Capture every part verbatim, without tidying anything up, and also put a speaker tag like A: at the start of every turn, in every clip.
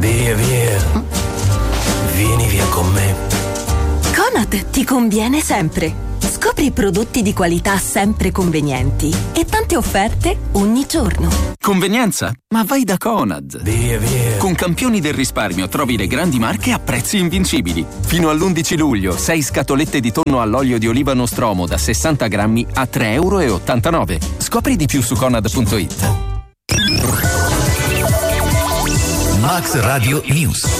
A: Via, via. Vieni via con me.
B: Conad ti conviene sempre. Scopri prodotti di qualità sempre convenienti e tante offerte ogni giorno.
C: Convenienza? Ma vai da Conad.
A: Via, via.
C: Con Campioni del risparmio trovi le grandi marche a prezzi invincibili. Fino all'undici luglio, sei scatolette di tonno all'olio di oliva Nostromo da sessanta grammi a tre virgola ottantanove euro. Scopri di più su conad punto it.
D: Max Radio News.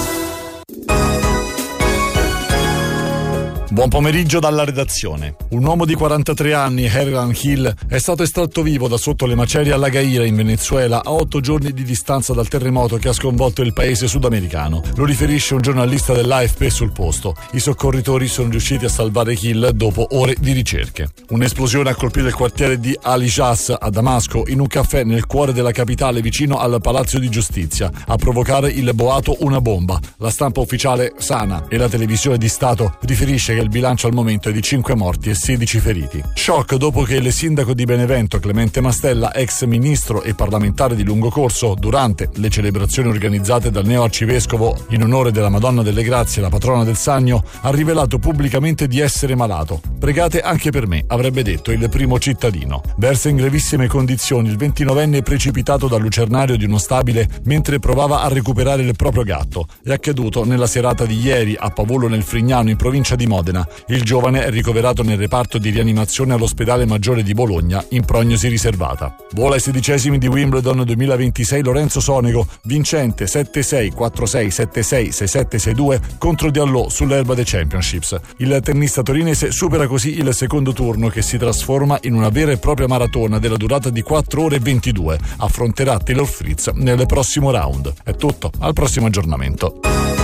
E: Buon pomeriggio dalla redazione. Un uomo di quarantatré anni, Herlan Hill, è stato estratto vivo da sotto le macerie alla Gaira in Venezuela a otto giorni di distanza dal terremoto che ha sconvolto il paese sudamericano. Lo riferisce un giornalista dell'A F P sul posto. I soccorritori sono riusciti a salvare Hill dopo ore di ricerche. Un'esplosione ha colpito il quartiere di Ali Jas a Damasco in un caffè nel cuore della capitale vicino al Palazzo di Giustizia. A provocare il boato una bomba. La stampa ufficiale Sana e la televisione di Stato riferisce che il bilancio al momento è di cinque morti e sedici feriti. Shock dopo che il sindaco di Benevento, Clemente Mastella, ex ministro e parlamentare di lungo corso, durante le celebrazioni organizzate dal neoarcivescovo in onore della Madonna delle Grazie, la patrona del Sannio, ha rivelato pubblicamente di essere malato. Pregate anche per me, avrebbe detto il primo cittadino. Versa in gravissime condizioni il ventinovenne precipitato dal lucernario di uno stabile mentre provava a recuperare il proprio gatto. È accaduto nella serata di ieri a Pavolo nel Frignano, in provincia di Modena. Il giovane è ricoverato nel reparto di rianimazione all'ospedale maggiore di Bologna in prognosi riservata. Vola ai sedicesimi di Wimbledon duemilaventisei Lorenzo Sonego, vincente sette sei, quattro sei, sette sei, sei sette, sei due contro Diallo sull'erba dei Championships. Il tennista torinese supera così il secondo turno che si trasforma in una vera e propria maratona della durata di quattro ore e ventidue. Affronterà Taylor Fritz nel prossimo round. È tutto, al prossimo aggiornamento.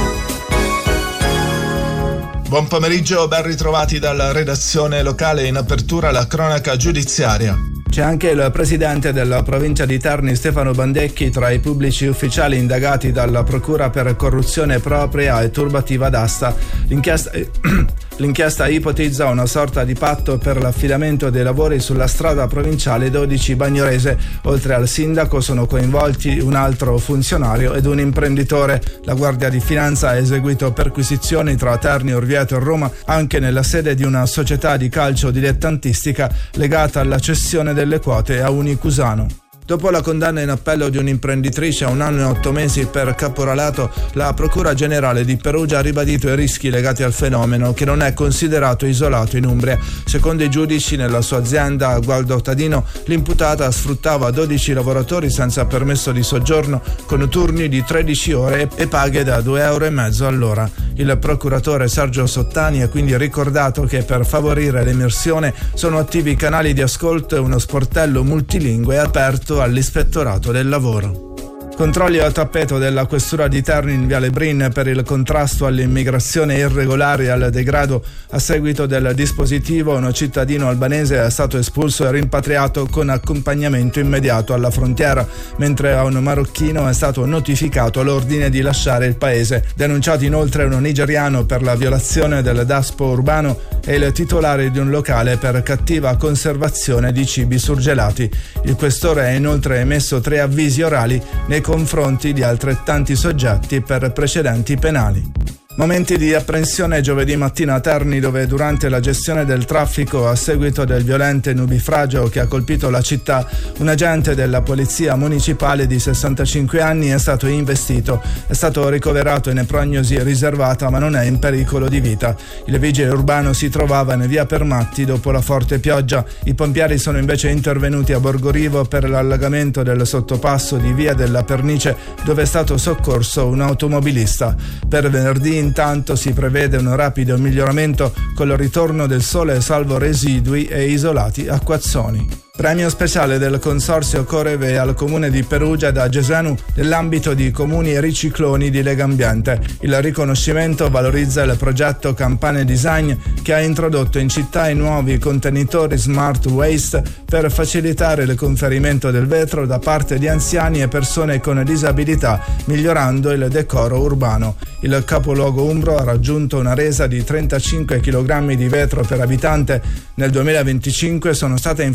F: Buon pomeriggio, ben ritrovati dalla redazione locale. In apertura la cronaca giudiziaria.
G: C'è anche il presidente della provincia di Terni, Stefano Bandecchi, tra i pubblici ufficiali indagati dalla procura per corruzione propria e turbativa d'asta. L'inchiesta, l'inchiesta ipotizza una sorta di patto per l'affidamento dei lavori sulla strada provinciale dodici Bagnorese. Oltre al sindaco sono coinvolti un altro funzionario ed un imprenditore. La Guardia di Finanza ha eseguito perquisizioni tra Terni, Orvieto e Roma anche nella sede di una società di calcio dilettantistica legata alla cessione delle quote a Unicusano. Dopo la condanna in appello di un'imprenditrice a un anno e otto mesi per caporalato, la Procura Generale di Perugia ha ribadito i rischi legati al fenomeno, che non è considerato isolato in Umbria. Secondo i giudici, nella sua azienda Gualdo Tadino, l'imputata sfruttava dodici lavoratori senza permesso di soggiorno, con turni di tredici ore e paghe da due euro e mezzo all'ora. Il procuratore Sergio Sottani ha quindi ricordato che per favorire l'emersione sono attivi canali di ascolto e uno sportello multilingue aperto all'ispettorato del lavoro. Controlli a tappeto della questura di Terni in Viale Brin per il contrasto all'immigrazione irregolare e al degrado. A seguito del dispositivo, un cittadino albanese è stato espulso e rimpatriato con accompagnamento immediato alla frontiera, mentre a un marocchino è stato notificato l'ordine di lasciare il paese. Denunciato inoltre uno nigeriano per la violazione del daspo urbano e il titolare di un locale per cattiva conservazione di cibi surgelati. Il questore ha inoltre emesso tre avvisi orali nei confronti di altrettanti soggetti per precedenti penali. Momenti di apprensione giovedì mattina a Terni, dove durante la gestione del traffico a seguito del violento nubifragio che ha colpito la città, un agente della polizia municipale di sessantacinque anni è stato investito. È stato ricoverato in prognosi riservata, ma non è in pericolo di vita. Il vigile urbano si trovava in via Permatti dopo la forte pioggia. I pompieri sono invece intervenuti a Borgorivo per l'allagamento del sottopasso di via della Pernice, dove è stato soccorso un automobilista. Per venerdì intanto si prevede un rapido miglioramento con il ritorno del sole salvo residui e isolati acquazzoni. Premio speciale del Consorzio Coreve al Comune di Perugia da Gesenu nell'ambito di comuni ricicloni di Legambiente. Il riconoscimento valorizza il progetto Campane Design, che ha introdotto in città i nuovi contenitori Smart Waste per facilitare il conferimento del vetro da parte di anziani e persone con disabilità, migliorando il decoro urbano. Il capoluogo umbro ha raggiunto una resa di trentacinque chilogrammi di vetro per abitante. Nel duemilaventicinque sono state infatti raccolte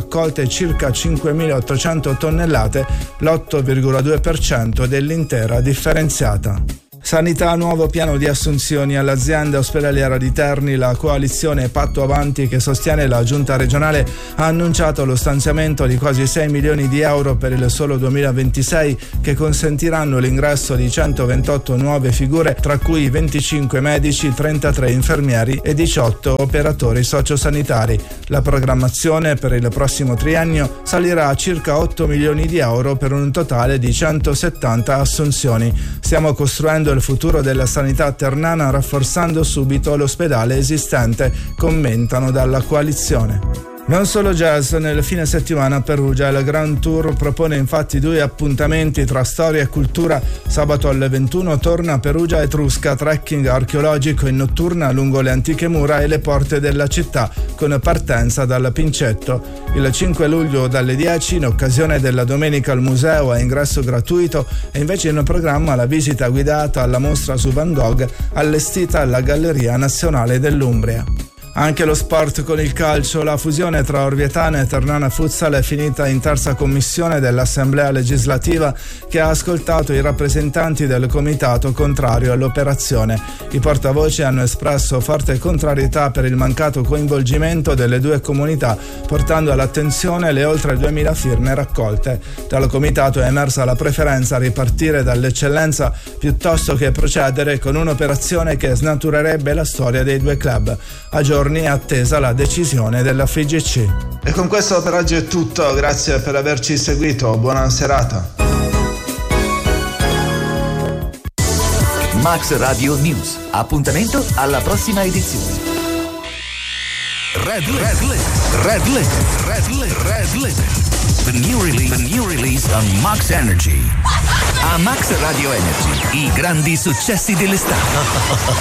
G: raccolte circa cinquemilaottocento tonnellate, l'otto virgola due per cento dell'intera differenziata. Sanità, nuovo piano di assunzioni all'azienda ospedaliera di Terni. La coalizione Patto Avanti, che sostiene la giunta regionale, ha annunciato lo stanziamento di quasi sei milioni di euro per il solo duemilaventisei, che consentiranno l'ingresso di centoventotto nuove figure, tra cui venticinque medici, trentatré infermieri e diciotto operatori sociosanitari. La programmazione per il prossimo triennio salirà a circa otto milioni di euro per un totale di centosettanta assunzioni. Stiamo costruendo il futuro della sanità ternana rafforzando subito l'ospedale esistente, commentano dalla coalizione. Non solo jazz nel fine settimana a Perugia. Il Grand Tour propone infatti due appuntamenti tra storia e cultura. Sabato alle ventuno torna a Perugia Etrusca, trekking archeologico in notturna lungo le antiche mura e le porte della città, con partenza dal Pincetto. Il cinque luglio dalle dieci, in occasione della domenica al museo a ingresso gratuito, è invece in programma la visita guidata alla mostra su Van Gogh allestita alla Galleria Nazionale dell'Umbria. Anche lo sport con il calcio. La fusione tra Orvietana e Ternana Futsal è finita in terza commissione dell'Assemblea legislativa, che ha ascoltato i rappresentanti del comitato contrario all'operazione. I portavoce hanno espresso forte contrarietà per il mancato coinvolgimento delle due comunità, portando all'attenzione le oltre duemila firme raccolte. Dal comitato è emersa la preferenza a ripartire dall'eccellenza piuttosto che procedere con un'operazione che snaturerebbe la storia dei due club. A giorni è attesa la decisione della F I G C. E con questo per oggi è tutto, grazie per averci seguito, buona serata.
D: Max Radio News, appuntamento alla prossima edizione. Red Red Red Red Red Red Red The new release, the new release on Max Energy. A Max Radio Energy, i grandi successi dell'estate.